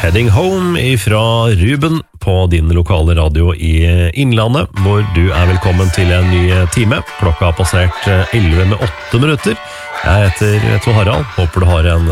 Heading Home ifra Ruben på din lokale radio i Innlandet, hvor du velkommen til en ny time. Klokka har passert 11 med 8 minutter. Jeg heter Harald, håper du har en